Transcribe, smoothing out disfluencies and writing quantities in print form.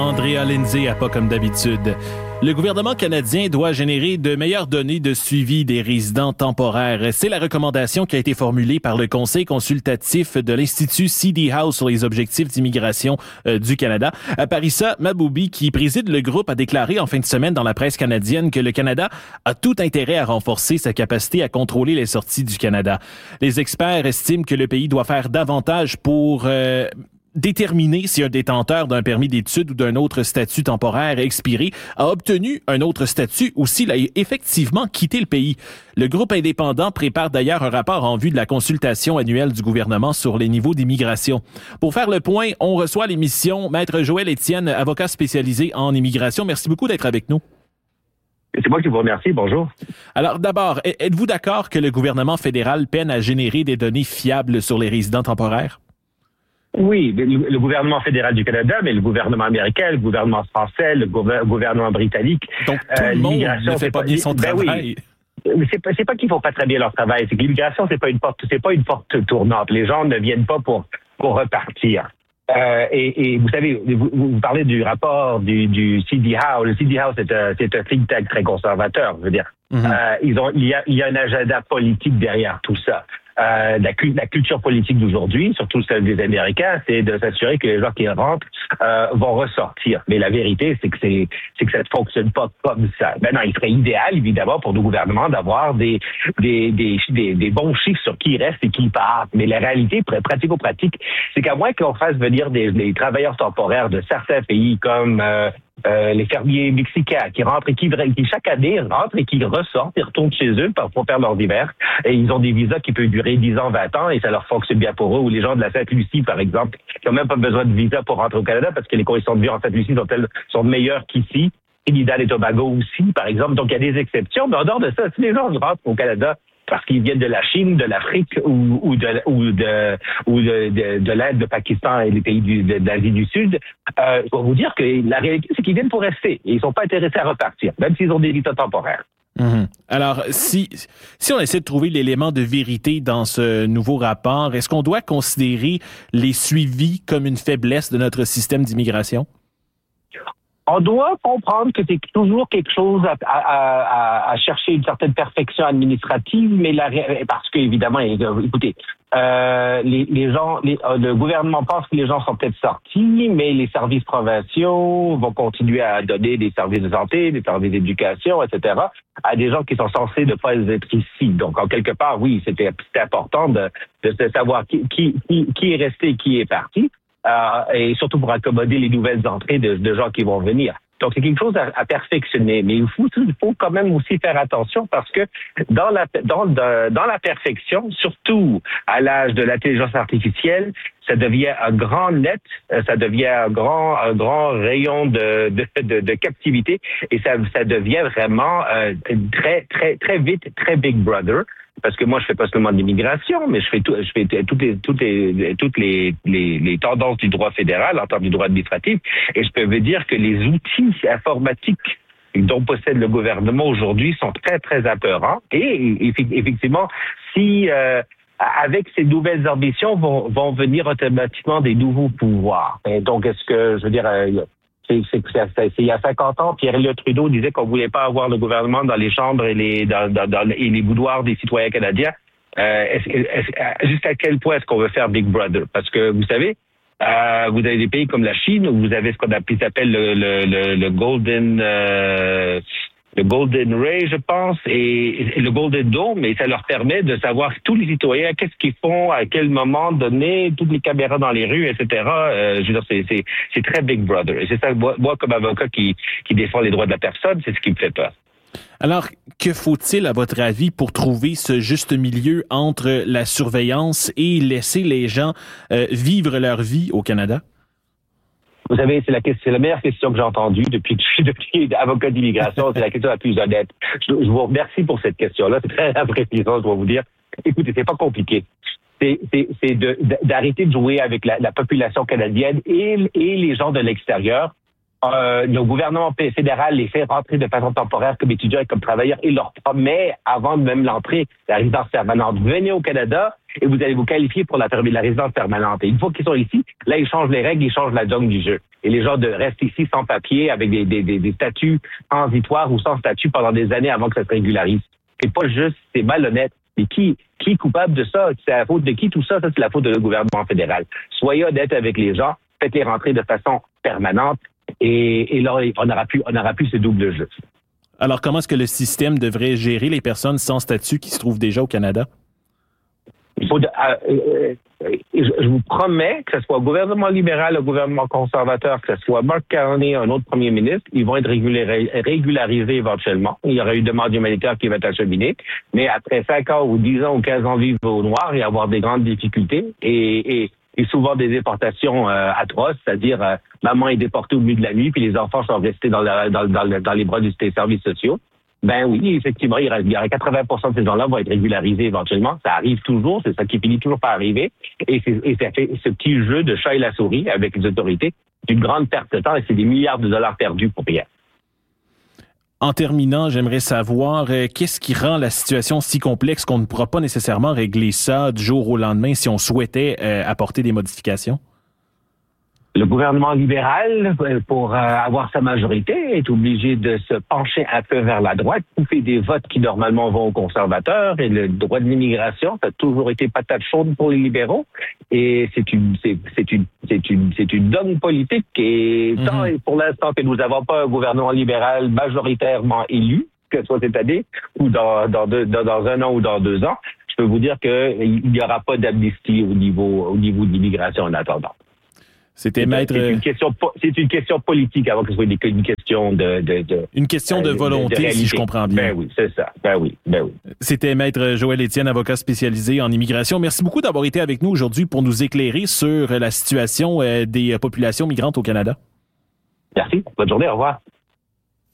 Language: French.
Andrea Lindsay à Pas comme d'habitude. Le gouvernement canadien doit générer de meilleures données de suivi des résidents temporaires. C'est la recommandation qui a été formulée par le Conseil consultatif de l'Institut CD House sur les objectifs d'immigration du Canada. Parissa Maboubi, qui préside le groupe, a déclaré en fin de semaine dans la presse canadienne que le Canada a tout intérêt à renforcer sa capacité à contrôler les sorties du Canada. Les experts estiment que le pays doit faire davantage pour déterminer si un détenteur d'un permis d'études ou d'un autre statut temporaire expiré a obtenu un autre statut ou s'il a effectivement quitté le pays. Le groupe indépendant prépare d'ailleurs un rapport en vue de la consultation annuelle du gouvernement sur les niveaux d'immigration. Pour faire le point, on reçoit à l'émission Maître Joël Étienne, avocat spécialisé en immigration. Merci beaucoup d'être avec nous. C'est moi qui vous remercie. Bonjour. Alors d'abord, êtes-vous d'accord que le gouvernement fédéral peine à générer des données fiables sur les résidents temporaires? Oui, le gouvernement fédéral du Canada, mais le gouvernement américain, le gouvernement français, le gouvernement britannique. Donc tout le monde ne fait pas bien son travail. Oui. C'est pas qu'ils font pas très bien leur travail, c'est que l'immigration, c'est pas une porte tournante. Les gens ne viennent pas pour repartir. Et vous savez, vous parlez du rapport du CD House. Le CD House, c'est un think tank très conservateur, je veux dire. Mm-hmm. Il y a un agenda politique derrière tout ça. La culture politique d'aujourd'hui, surtout celle des Américains, c'est de s'assurer que les gens qui rentrent vont ressortir. Mais la vérité, c'est que ça ne fonctionne pas comme ça. Maintenant, il serait idéal, évidemment, pour nos gouvernements d'avoir des bons chiffres sur qui reste et qui part. Mais la réalité, pratico-pratique, c'est qu'à moins qu'on fasse venir des travailleurs temporaires de certains pays comme les fermiers mexicains qui rentrent et qui chaque année rentrent et qui ressortent et retournent chez eux pour faire leurs hivers. Et ils ont des visas qui peuvent durer 10 ans, 20 ans et ça leur fonctionne bien pour eux. Ou les gens de la Sainte-Lucie, par exemple, qui n'ont même pas besoin de visa pour rentrer au Canada parce que les conditions de vie en Sainte-Lucie sont meilleures qu'ici. Trinidad et Tobago aussi, par exemple. Donc, il y a des exceptions. Mais en dehors de ça, si les gens rentrent au Canada parce qu'ils viennent de la Chine, de l'Afrique ou de l'Inde, de Pakistan et les pays d'Asie du Sud, je vais vous dire que la réalité, c'est qu'ils viennent pour rester. Et ils ne sont pas intéressés à repartir, même s'ils ont des visas temporaires. Mm-hmm. Alors, si on essaie de trouver l'élément de vérité dans ce nouveau rapport, est-ce qu'on doit considérer les suivis comme une faiblesse de notre système d'immigration? On doit comprendre que c'est toujours quelque chose à chercher une certaine perfection administrative, mais parce que évidemment, écoutez, le gouvernement pense que les gens sont peut-être sortis, mais les services provinciaux vont continuer à donner des services de santé, des services d'éducation, etc., à des gens qui sont censés ne pas être ici. Donc, en quelque part, oui, c'était important de savoir qui est resté et qui est parti. Et surtout pour accommoder les nouvelles entrées de gens qui vont venir. Donc, c'est quelque chose à perfectionner. Mais il faut quand même aussi faire attention parce que dans la perfection, surtout à l'âge de l'intelligence artificielle, ça devient un grand net, ça devient un grand rayon de captivité et ça devient vraiment très, très, très vite, très Big Brother. Parce que moi, je fais pas seulement de l'immigration, mais je fais toutes les tendances du droit fédéral en termes du droit administratif. Et je peux vous dire que les outils informatiques dont possède le gouvernement aujourd'hui sont très, très apeurants. Et effectivement, si avec ces nouvelles ambitions vont venir automatiquement des nouveaux pouvoirs. Et donc, est-ce que, je veux dire, c'est il y a 50 ans, Pierre-Éliott Trudeau disait qu'on voulait pas avoir le gouvernement dans les chambres et les boudoirs des citoyens canadiens. Jusqu'à quel point est-ce qu'on veut faire Big Brother? Parce que vous savez, vous avez des pays comme la Chine où vous avez ce qu'on s'appelle le Golden Ray, je pense, et le Golden Dome, et ça leur permet de savoir tous les citoyens, qu'est-ce qu'ils font, à quel moment donné, toutes les caméras dans les rues, etc. Je veux dire, c'est très Big Brother. Et c'est ça, moi comme avocat qui défend les droits de la personne, c'est ce qui me fait peur. Alors, que faut-il, à votre avis, pour trouver ce juste milieu entre la surveillance et laisser les gens vivre leur vie au Canada? Vous savez, c'est la meilleure question que j'ai entendue depuis que je suis avocat d'immigration. C'est la question la plus honnête. Je vous remercie pour cette question-là. C'est très appréciant, je dois vous dire. Écoutez, c'est pas compliqué. C'est d'arrêter de jouer avec la population canadienne et les gens de l'extérieur. Le gouvernement fédéral les fait rentrer de façon temporaire comme étudiants et comme travailleurs et leur promet, avant même l'entrée, la résidence permanente. Venez au Canada et vous allez vous qualifier pour la résidence permanente. Et une fois qu'ils sont ici, là, ils changent les règles, ils changent la donne du jeu. Et les gens restent ici sans papier, avec des statuts transitoires ou sans statut pendant des années avant que ça se régularise. C'est pas juste, c'est malhonnête. Et qui est coupable de ça? C'est la faute de qui? Tout ça, c'est la faute de le gouvernement fédéral. Soyez honnête avec les gens, faites-les rentrer de façon permanente, et là, on n'aura plus ce double jeu. Alors, comment est-ce que le système devrait gérer les personnes sans statut qui se trouvent déjà au Canada? Il faut je vous promets que ce soit au gouvernement libéral, au gouvernement conservateur, que ce soit Mark Carney, un autre premier ministre, ils vont être régularisés éventuellement. Il y aura eu demande humanitaire qui va être acheminée, mais après 5 ans ou 10 ans ou 15 ans vivre au noir et avoir des grandes difficultés et souvent des déportations atroces, c'est-à-dire maman est déportée au milieu de la nuit puis les enfants sont restés dans les bras des services sociaux. Ben oui, effectivement, il y aura 80% de ces gens-là vont être régularisés éventuellement. Ça arrive toujours, c'est ça qui finit toujours par arriver. Et ça fait ce petit jeu de chat et la souris avec les autorités d'une grande perte de temps et c'est des milliards de dollars perdus pour rien. En terminant, j'aimerais savoir qu'est-ce qui rend la situation si complexe qu'on ne pourra pas nécessairement régler ça du jour au lendemain si on souhaitait apporter des modifications? Le gouvernement libéral, pour avoir sa majorité, est obligé de se pencher un peu vers la droite, couper des votes qui normalement vont aux conservateurs, et le droit de l'immigration, ça a toujours été patate chaude pour les libéraux, et c'est une donne politique, et tant et pour l'instant que nous n'avons pas un gouvernement libéral majoritairement élu, que ce soit cette année ou dans 1 an ou dans 2 ans, je peux vous dire qu'il n'y aura pas d'amnistie au niveau de l'immigration en attendant. C'était maître. C'est une question politique avant que ce soit une question une question de volonté, si je comprends bien. Ben oui, c'est ça. Ben oui. C'était maître Joël Étienne, avocat spécialisé en immigration. Merci beaucoup d'avoir été avec nous aujourd'hui pour nous éclairer sur la situation des populations migrantes au Canada. Merci. Bonne journée. Au revoir.